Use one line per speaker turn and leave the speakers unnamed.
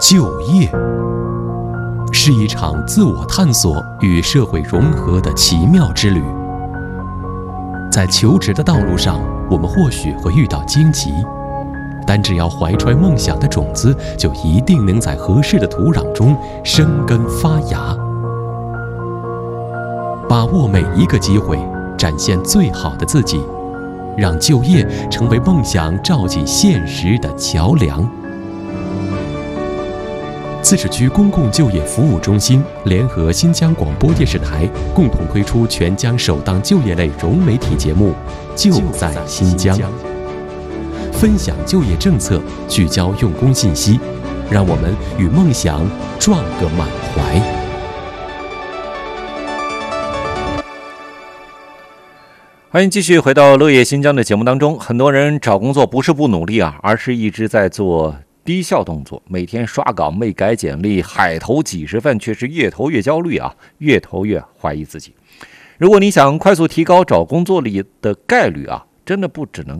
就业是一场自我探索与社会融合的奇妙之旅。在求职的道路上，我们或许会遇到荆棘，但只要怀揣梦想的种子，就一定能在合适的土壤中生根发芽。把握每一个机会，展现最好的自己，让就业成为梦想照进现实的桥梁。自治区公共就业服务中心联合新疆广播电视台共同推出全疆首档就业类融媒体节目《就在新疆》，分享就业政策，聚焦用工信息，让我们与梦想撞个满怀。
欢迎继续回到乐业新疆的节目当中。很多人找工作不是不努力啊，而是一直在做低效动作，每天刷岗没改简历，海投几十份，却是越投越焦虑啊，越投越怀疑自己。如果你想快速提高找工作里的概率啊，真的不只能